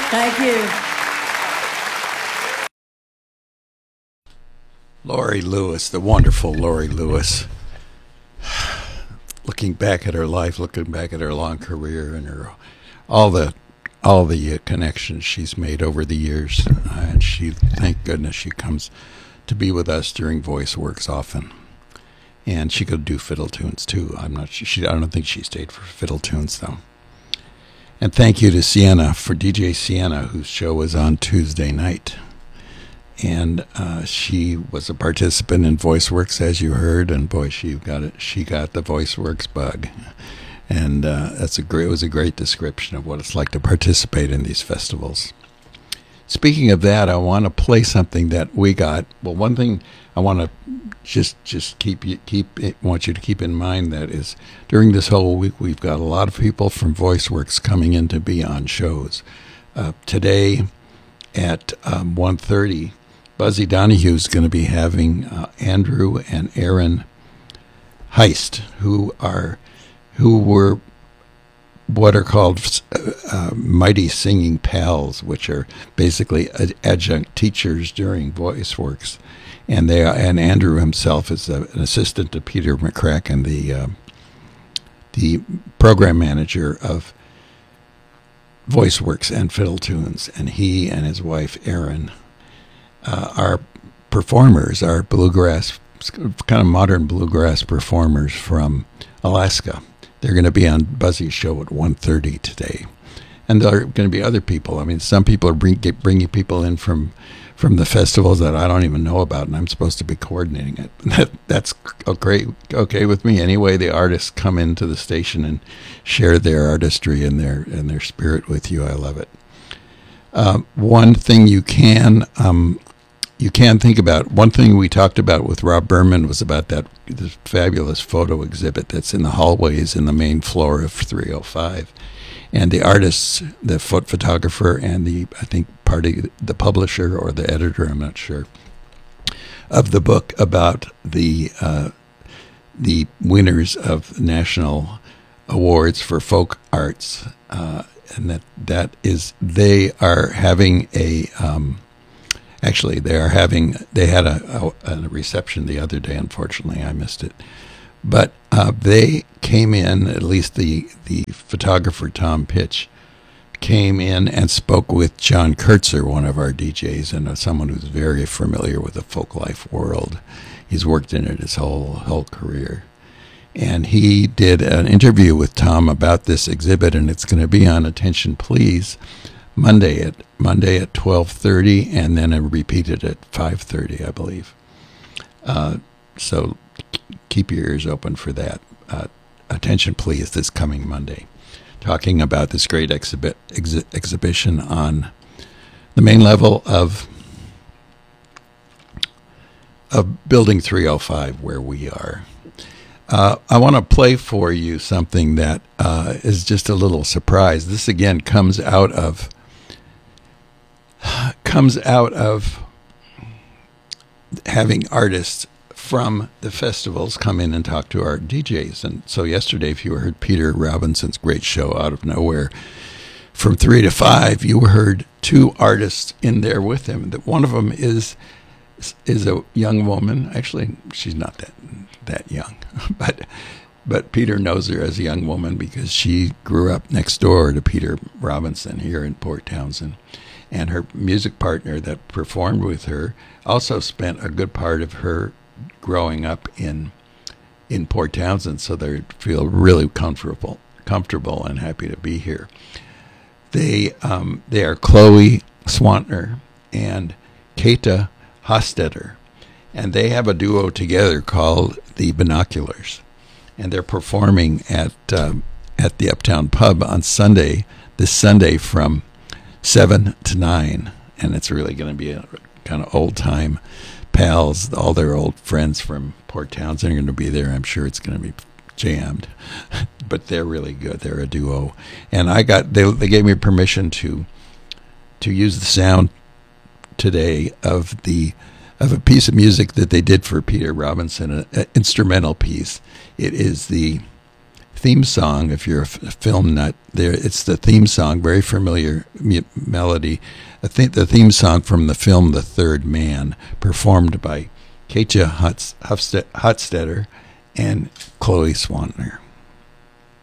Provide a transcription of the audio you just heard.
Thank you. Laurie Lewis, the wonderful Laurie Lewis. Looking back at her life, looking back at her long career, and her all the connections she's made over the years, and she, thank goodness, she comes to be with us during Voice Works often. And she could do fiddle tunes too. I don't think she stayed for fiddle tunes though. And thank you to Sienna, for DJ Sienna, whose show was on Tuesday night. And she was a participant in VoiceWorks, as you heard, and boy, she got it. She got the VoiceWorks bug, and it was a great description of what it's like to participate in these festivals. Speaking of that, I want to play something that we got. Well, one thing I want to just want you to keep in mind that is during this whole week we've got a lot of people from VoiceWorks coming in to be on shows. Today at 1:30. Buzzy Donahue is going to be having Andrew and Aaron Heist, who were what are called Mighty Singing Pals, which are basically adjunct teachers during VoiceWorks, and Andrew himself is an assistant to Peter McCracken, the program manager of VoiceWorks and Fiddle Tunes, and he and his wife Aaron are performers, are bluegrass, kind of modern bluegrass performers from Alaska. They're going to be on Buzzy's show at 1:30 today. And there are going to be other people. I mean, some people are bringing people in from the festivals that I don't even know about, and I'm supposed to be coordinating it. That's okay with me. Anyway, the artists come into the station and share their artistry and their spirit with you. I love it. One thing you can think about, one thing we talked about with Rob Berman was about this fabulous photo exhibit that's in the hallways in the main floor of 305. And the artists, the photographer and I think the publisher or the editor, I'm not sure, of the book about the winners of national awards for folk arts, and they are having they had a reception the other day. Unfortunately, I missed it. But they came in, at least the photographer, Tom Pitch, came in and spoke with John Kurtzer, one of our DJs, and someone who's very familiar with the folk life world. He's worked in it his whole career. And he did an interview with Tom about this exhibit, and it's going to be on Attention Please Monday at 12:30, and then repeated at 5:30, I believe. So keep your ears open for that. Attention Please this coming Monday, talking about this great exhibition on the main level of Building 305, where we are. I want to play for you something that is just a little surprise. This again comes out of having artists from the festivals come in and talk to our DJs. And so yesterday, if you heard Peter Robinson's great show Out of Nowhere from 3 to 5, you heard two artists in there with him. One of them is a young woman. Actually, she's not that young, but Peter knows her as a young woman because she grew up next door to Peter Robinson here in Port Townsend. And her music partner that performed with her also spent a good part of her growing up in Port Townsend, so they feel really comfortable and happy to be here. They are Chloe Swantner and Kata Hostetter, and they have a duo together called the Binoculars, and they're performing at the Uptown Pub on this Sunday from 7 to 9, and it's really going to be a kind of old-time pals. All their old friends from Port Townsend are going to be there. I'm sure it's going to be jammed, but they're really good. They're a duo, and they gave me permission to use the sound today of a piece of music that they did for Peter Robinson, an instrumental piece. It is the theme song, if you're a film nut, there it's the theme song, very familiar melody. The theme song from the film The Third Man, performed by Katja Hofstetter and Chloe Swanner.